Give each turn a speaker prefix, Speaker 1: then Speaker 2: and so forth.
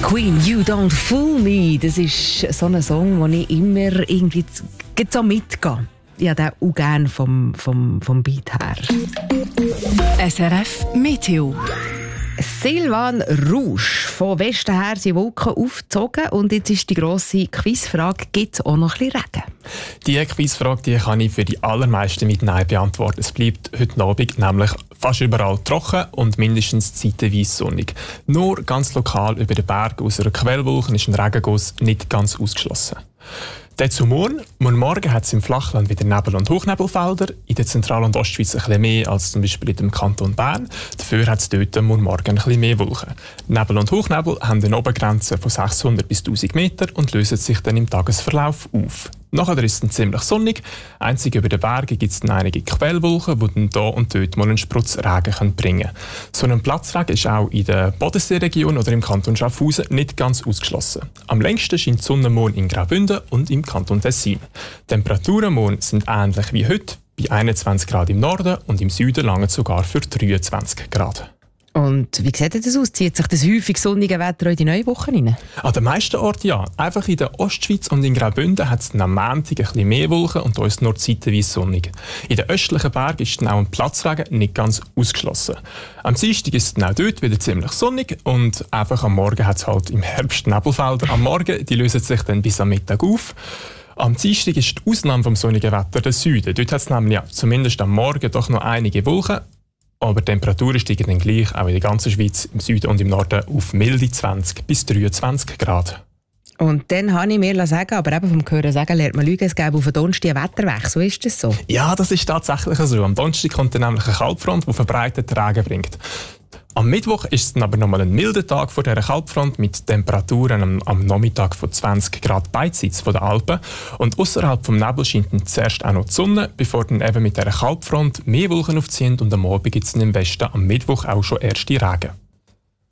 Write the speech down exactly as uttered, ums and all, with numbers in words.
Speaker 1: Queen, You Don't Fool Me. Das ist so ein Song, wo ich immer irgendwie so mitgehe. Ich habe den auch gerne vom, vom, vom Beat her.
Speaker 2: S R F Meteo.
Speaker 1: Silvan Rouge. Von Westen her sind Wolken aufgezogen und jetzt ist die grosse Quizfrage, gibt es auch noch ein bisschen Regen?
Speaker 3: Diese Quizfrage die kann ich für die allermeisten mit Nein beantworten. Es bleibt heute Abend nämlich fast überall trocken und mindestens zeitweise sonnig. Nur ganz lokal über den Berg aus einer Quellwolke ist ein Regenguss nicht ganz ausgeschlossen. Dann zu morgen. Morgen hat es im Flachland wieder Nebel- und Hochnebelfelder. In der Zentral- und Ostschweiz ein bisschen mehr als zum Beispiel in dem Kanton Bern. Dafür hat es dort morgen ein bisschen mehr Wolken. Nebel und Hochnebel haben eine Obergrenze von sechshundert bis tausend Meter und lösen sich dann im Tagesverlauf auf. Nachher ist es dann ziemlich sonnig. Einzig über den Bergen gibt es dann einige Quellwolken, die dann hier und dort mal einen Sprutz Regen bringen können. So ein Platzregen ist auch in der Bodenseeregion oder im Kanton Schaffhausen nicht ganz ausgeschlossen. Am längsten scheint die Sonne morgen in Graubünden und im Kanton Tessin. Die Temperaturen morgen sind ähnlich wie heute, bei einundzwanzig Grad im Norden und im Süden lange sogar für dreiundzwanzig Grad.
Speaker 1: Und wie sieht das aus? Zieht sich das häufig sonnige Wetter in die neue Woche rein?
Speaker 3: An den meisten Orten ja. Einfach in der Ostschweiz und in Graubünden hat es am Montag ein bisschen mehr Wolken und da ist nur zeitweise sonnig. In den östlichen Bergen ist dann auch ein Platzregen nicht ganz ausgeschlossen. Am Dienstag ist es dann auch dort wieder ziemlich sonnig und einfach am Morgen hat es halt im Herbst Nebelfelder. Am Morgen die lösen sich dann bis am Mittag auf. Am Dienstag ist die Ausnahme vom sonnigen Wetter der Süden. Dort hat es nämlich ja, zumindest am Morgen doch noch einige Wolken. Aber die Temperaturen steigen dann gleich auch in der ganzen Schweiz, im Süden und im Norden, auf milde zwanzig bis dreiundzwanzig Grad.
Speaker 1: Und dann habe ich mir sagen, aber eben vom Hören sagen lernt man lügen, es gäbe auf den Donnerstag einen Wetterwechsel. Ist das so?
Speaker 3: Ja, das ist tatsächlich so. Am Donnerstag kommt dann nämlich eine Kaltfront, die verbreitet Regen bringt. Am Mittwoch ist es dann aber nochmal ein milder Tag vor dieser Kaltfront mit Temperaturen am, am Nachmittag von zwanzig Grad beidseits von den Alpen. Und außerhalb vom Nebel scheint dann zuerst auch noch die Sonne, bevor dann eben mit dieser Kaltfront mehr Wolken aufziehen und am Abend gibt es im Westen am Mittwoch auch schon erste Regen.